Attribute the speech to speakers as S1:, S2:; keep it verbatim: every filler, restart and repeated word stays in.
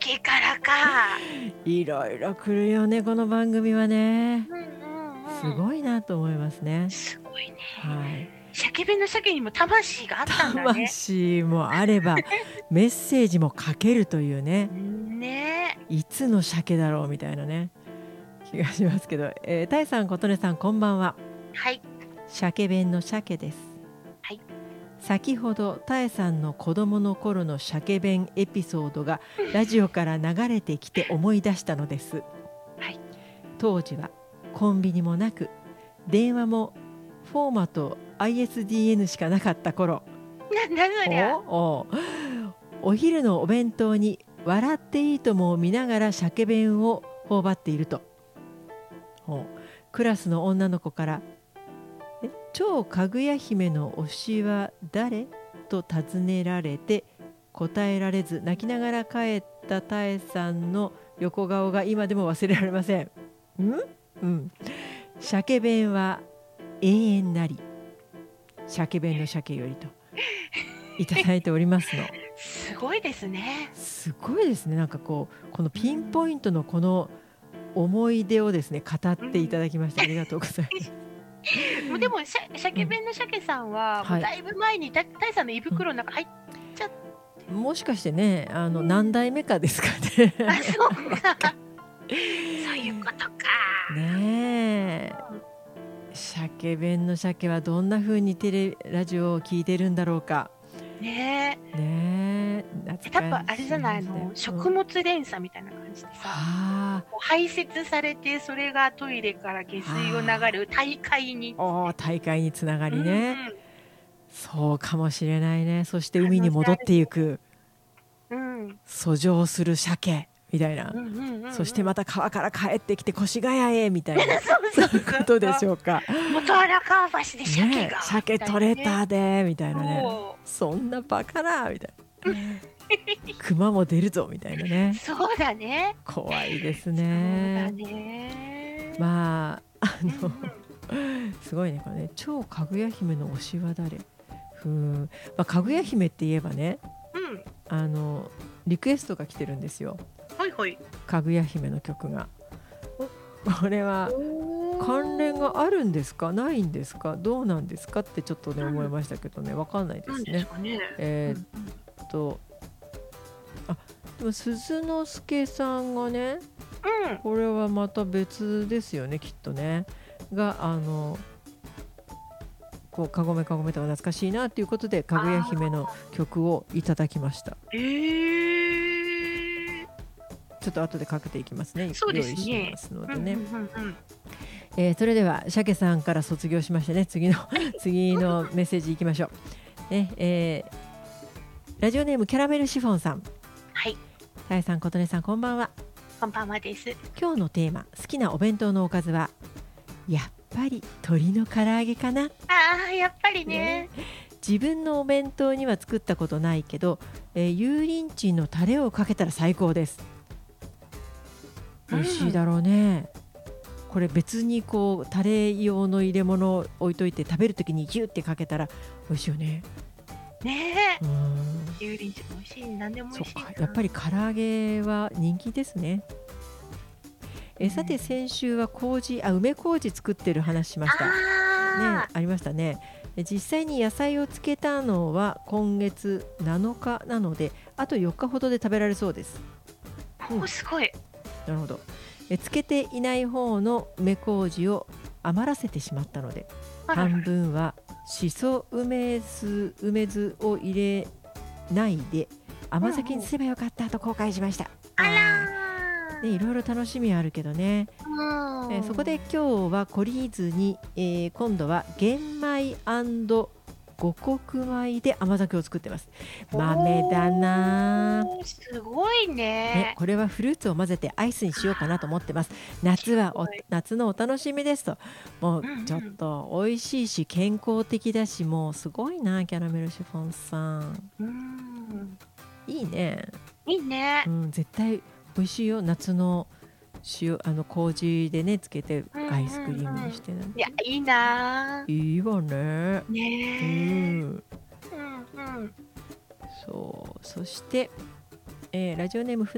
S1: 鮭からか。
S2: いろいろ来るよね、この番組はね。
S1: うんうんうん。
S2: すごいなと思いますね。
S1: すごいね。
S2: はい。
S1: 鮭弁の鮭にも魂があったんだね。
S2: 魂もあれば、メッセージも書けるというね。
S1: ね。
S2: いつの鮭だろうみたいなね、気がしますけど、えー、たいさん、ことねさん、こんばんは。
S1: はい。
S2: 鮭弁の鮭です。
S1: はい。
S2: 先ほどたえさんの子供の頃の鮭弁エピソードがラジオから流れてきて思い出したのです。
S1: はい。
S2: 当時はコンビニもなく電話もフォーマと アイエスディーエヌ しかなかった頃、
S1: なんだそりゃ。
S2: おおお昼のお弁当に笑っていいともを見ながら鮭弁を頬張っていると、クラスの女の子から「え超かぐや姫の推しは誰?」と尋ねられて答えられず泣きながら帰ったたえさんの横顔が今でも忘れられません。んうん。鮭弁は永遠なり、鮭弁の鮭よりといただいておりますの。
S1: すごいですね。
S2: すごいですね。なんかこうこのピンポイントのこの思い出をですね語っていただきまして、ありがとうございます。
S1: もうでもしゃ鮭弁の鮭さんは、もうだいぶ前にたたいさんの胃袋の中入っちゃっ
S2: もしかしてね、あの
S1: うん
S2: 何代目かですかね。
S1: あ、そうか。そういうことか。
S2: ねえ。
S1: うん
S2: 鮭弁の鮭はどんな風にテレラジオを聞いてるんだろうか。
S1: ね
S2: ねえ、
S1: え。
S2: 懐
S1: 多分
S2: かしい
S1: あれじゃない
S2: 時代。
S1: の、食物連鎖みたいな感じでさ、
S2: あ
S1: こう排泄されて、それがトイレから下水を流る大海に。
S2: あ、おお、大会につながり
S1: うん
S2: ね。
S1: うん。
S2: そうかもしれないね。そして
S1: 可
S2: 海に戻っ
S1: 能性ある
S2: ていく
S1: うん。
S2: 遡上する鮭みたいな。
S1: うんうんうんうん。
S2: そしてまた川から帰ってきて越谷へみたいな。
S1: そうそうそう
S2: そういうことでしょうか。
S1: 元荒川橋で鮭
S2: ねえ、
S1: が。
S2: 鮭取れたでみたいなね。
S1: そう
S2: そんなバカなみたいな。熊も出るぞみたいなね。
S1: そうだね。
S2: 怖いです
S1: そうだ
S2: ね。
S1: ね。
S2: まああ
S1: うん
S2: のすごいねこれね。超かぐや姫の推しは誰？ふーん、まあ、かぐや姫って言えばね、
S1: うん。
S2: あのリクエストが来てるんですよ。
S1: はいはい。
S2: かぐや姫の曲が。これは関連があるんですか、ないんですか、どうなんですかってちょっとね思いましたけどね、わかんないですね。えーっとあ、でも鈴之助さんがね、
S1: うん。
S2: これはまた別ですよねきっとね。があのこうかごめかごめと懐かしいなっていうことでかぐや姫の曲をいただきました。
S1: えー。
S2: ちょっと後でかけていきますね。
S1: そうですね。
S2: 用意しますのでね。
S1: うんうんうんうん。
S2: えー、それでは鮭さんから卒業しましてね、次の次のメッセージいきましょう。ね、えー、ラジオネームキャラメルシフォンさん。
S1: はい。
S2: たえさん、ことねさん、こんばんは。
S1: こんばんはです。
S2: 今日のテーマ、好きなお弁当のおかずはやっぱり鶏の唐揚げかな。
S1: ああ、やっぱりね。
S2: ね、自分のお弁当には作ったことないけど、えー、油淋鶏のタレをかけたら最高です。美味しいだろうね。これ別にこうタレ用の入れ物を置いといて食べるときにギュッてかけたら美味しいよね。
S1: ねえ。
S2: うん。
S1: 油淋鶏も美味しい。何でも美味しいな。
S2: そっか、やっぱり唐揚げは人気ですね。えさて先週は麹あ梅麹作ってる話しましたね。
S1: あ
S2: ありましたね。実際に野菜をつけたのは今月なのかなのであとよっかほどで食べられそうです。
S1: お、すごい。
S2: なるほど。えつけていない方の梅麹を余らせてしまったので半分はしそ梅酢梅酢を入れないで甘酒にすればよかったと後悔しました。
S1: あら
S2: ー、ね、いろいろ楽しみあるけどね。えそこで今日は懲りずに、えー、今度は玄米五穀米で甘酒を作ってます。豆だな。
S1: すごいね。
S2: ね、これはフルーツを混ぜてアイスにしようかなと思ってます。夏はお夏のお楽しみですと。もうちょっと美味しいし健康的だし、もうすごいなキャラメルシフォンさん。
S1: うん、
S2: いいね。
S1: いいね。
S2: うん、絶対美味しいよ。夏の塩あの麹でねつけてアイスクリームにしてなんて。
S1: いやいいな。
S2: いいわね。
S1: ねえ。うんうんうん。
S2: そう、そして、えー、ラジオネーム